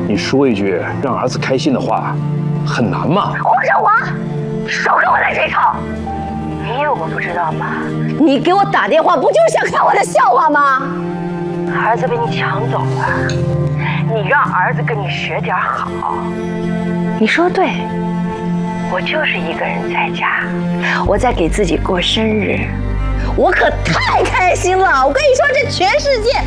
你说一句让儿子开心的话，很难吗？ 黄少华，少跟我来这套！你以为我不知道吗？你给我打电话不就是想看我的笑话吗？儿子被你抢走了，你让儿子跟你学点好。你说对，我就是一个人在家，我在给自己过生日，我可太开心了！我跟你说，这全世界